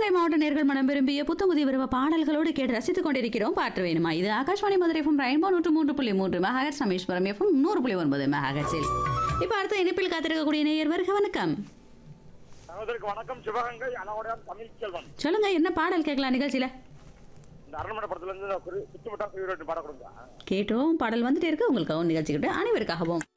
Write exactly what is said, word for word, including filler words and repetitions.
சிவகங்கை மாவட்ட நேர்கள் மனம் விரும்பிய புத்த முதிய விரும்ப பாடல்களோடு கேட்டு ரசித்துக் கொண்டிருக்கிறோம். பாட்டு வேணுமா? இது ஆகாஷ்வாணி மதுரை எஃப்எம் ரெயின்போ நூற்று மூன்று புள்ளி மூன்று மெகாஹெர்ட்ஸ், ராமேஸ்வரம் எஃப்எம் நூறு புள்ளி ஒன்பது மெகாஹெர்ட்ஸில். இப்போ அடுத்த இணைப்பில் காத்திருக்கக்கூடிய நேயர் வருக. வணக்கம். வணக்கம். சிவகங்கை அலவடையான் தமிழ்ச்செல்வன். சொல்லுங்க, என்ன பாடல் கேட்கலாம் நிகழ்ச்சியில? இந்த அரண்மனை படத்துல இருந்து சுற்றுவட்டா பாட கொடுங்க. கேட்டோம், பாடல் வந்துட்டு இருக்கு. உங்களுக்காகவும் நிகழ்ச்சிக்கிட்டு அனைவருக்காகவும்